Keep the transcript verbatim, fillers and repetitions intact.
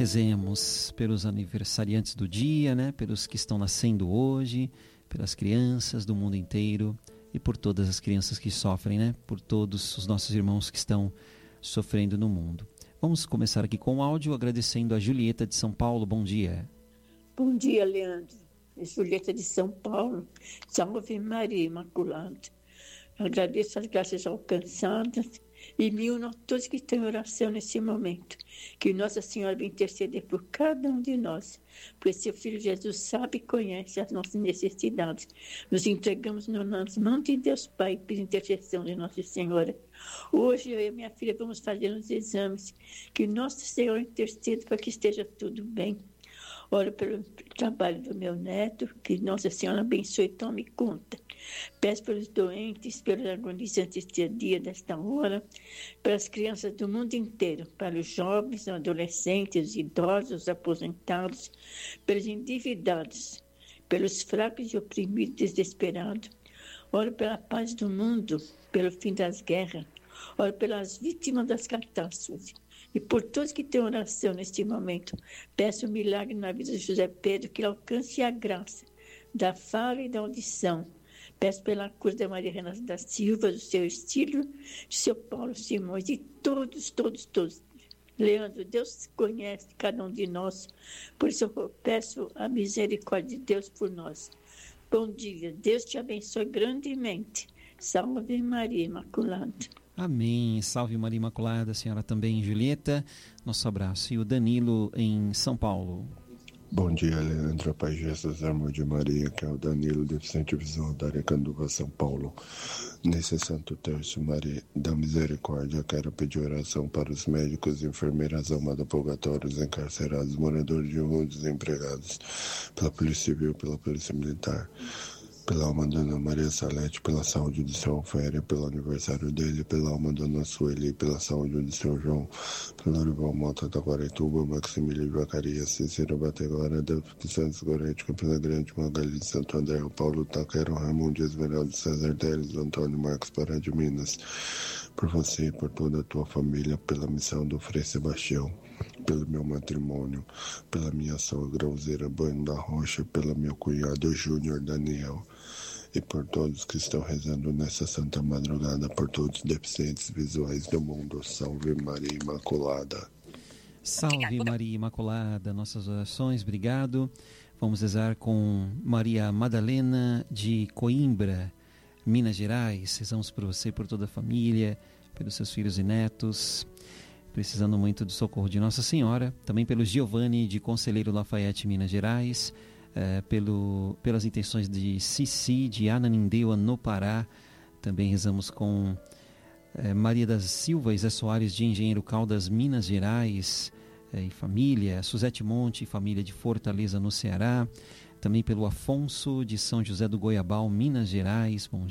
rezemos pelos aniversariantes do dia, né? Pelos que estão nascendo hoje, pelas crianças do mundo inteiro e por todas as crianças que sofrem, né? Por todos os nossos irmãos que estão sofrendo no mundo. Vamos começar aqui com o áudio, agradecendo a Julieta de São Paulo. Bom dia. Bom dia, Leandro. É Julieta de São Paulo. Salve Maria Imaculada. Agradeço as graças alcançadas e me uno a todos que estão em oração nesse momento. Que Nossa Senhora venha interceder por cada um de nós, pois seu Filho Jesus sabe e conhece as nossas necessidades. Nos entregamos nas mãos de Deus Pai por intercessão de Nossa Senhora. Hoje eu e minha filha vamos fazer uns exames. Que Nosso Senhor interceda para que esteja tudo bem. Oro pelo trabalho do meu neto, que Nossa Senhora abençoe e tome conta. Peço pelos doentes, pelos agonizantes dia a dia desta hora, pelas crianças do mundo inteiro, para os jovens, adolescentes, os idosos, os aposentados, pelos endividados, pelos fracos e oprimidos, desesperados. Oro pela paz do mundo, pelo fim das guerras. Oro pelas vítimas das catástrofes. E por todos que têm oração neste momento, peço um milagre na vida de José Pedro, que ele alcance a graça da fala e da audição. Peço pela cura da Maria Renata da Silva, do seu Estilo, do seu Paulo Simões, e todos, todos, todos. Leandro, Deus conhece cada um de nós, por isso eu peço a misericórdia de Deus por nós. Bom dia, Deus te abençoe grandemente. Salve Maria Imaculada. Amém. Salve Maria Imaculada, a senhora também, Julieta. Nosso abraço. E o Danilo em São Paulo. Bom dia, Leandro, Pai Jesus, amor de Maria, que é o Danilo, deficiente visual da Arecanduva, São Paulo. Nesse santo terço, Maria da Misericórdia, quero pedir oração para os médicos, enfermeiras, alma do purgatório, os encarcerados, moradores de rua, desempregados, pela Polícia Civil, pela Polícia Militar, pela alma da Ana Maria Salete, pela saúde do seu Alféria, pelo aniversário dele, pela alma da Ana Sueli, pela saúde do seu João, pelo Orival Mota da Guarituba, Maximiliano Zacarias, Cícero Bategora, Delfim Santos Goretti, pela Grande Magali de Santo André, o Paulo Taquero, Raimundo Esmeraldo, César Teles, Antônio Marcos Pará de Minas, por você e por toda a tua família, pela missão do Frei Sebastião, pelo meu matrimônio, pela minha sogra Alzeira Bueno da Rocha, pelo meu cunhado Júnior Daniel, e por todos que estão rezando nessa santa madrugada, por todos os deficientes visuais do mundo. Salve Maria Imaculada. Salve Maria Imaculada, nossas orações, obrigado. Vamos rezar com Maria Madalena de Coimbra, Minas Gerais. Rezamos por você, por toda a família, pelos seus filhos e netos, precisando muito do socorro de Nossa Senhora. Também pelo Giovanni de Conselheiro Lafayette, Minas Gerais. É, pelo, pelas intenções de Cici, de Ananindeua, no Pará. Também rezamos com é, Maria das Silva e Zé Soares de Engenheiro Caldas, Minas Gerais, é, e família, Suzete Monte e família de Fortaleza, no Ceará. Também pelo Afonso de São José do Goiabal, Minas Gerais. Bom